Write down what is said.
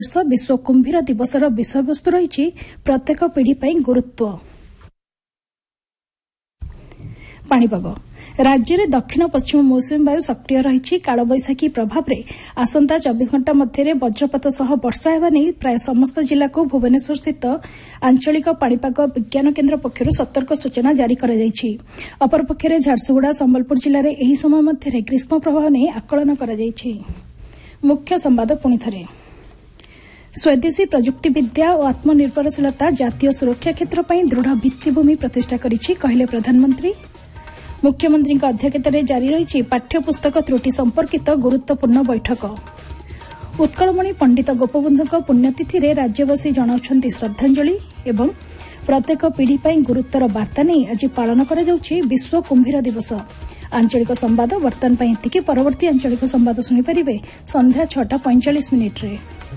वर्ष विश्व कुंभीर दिवसर विषयवस्तु रही प्रत्येक पीढ़ी पर गुरुत्व। पाणीपाग राज्य में दक्षिण पश्चिम मौसुमी वायु सक्रिय रही कालबैशाखी प्रभाव में आसंता 24 घंटा मध्य वज्रपात सह वर्षा होगा नहीं प्राय समस्त जिला को भुवनेश्वर स्थित आंचलिक पाणीपाग विज्ञान केन्द्र पक्षर सतर्क सूचना जारी कराଯାଇଛି। अपरपक्षे झारसुगुड़ा संबलपुर जिले में यह समय मध्य ग्रीष्म प्रभाव नहीं आकलन कराଯାଇଛି। मुख्य संवाद पुणी थे। स्वदेशी प्रजुक्तिविद्या और आत्मनिर्भरशीलता जातीय सुरक्षा क्षेत्र में दृढ़ भित्तिभूमि प्रतिष्ठा करिछि कहले प्रधानमंत्री। मुख्यमंत्री अध्यक्षतार जारी रही पाठ्यपुस्तक त्रुटि संपर्कित गुरुत्वपूर्ण बैठक। उत्कलमणि पंडित गोपबंधु पुण्यतिथि में राज्यवासी जनाउछन्ति श्रद्धांजलि एवं प्रत्येक पीढ़ी पर गुरुत्वर वार्ता नहीं आज पालन करा जाउछि विश्व कुंभीर दिवस। आंचलिक संवाद वर्तमान एतिकी। परवर्ती आंचलिक संवाद शुणिपारे संध्या 6:45 रे।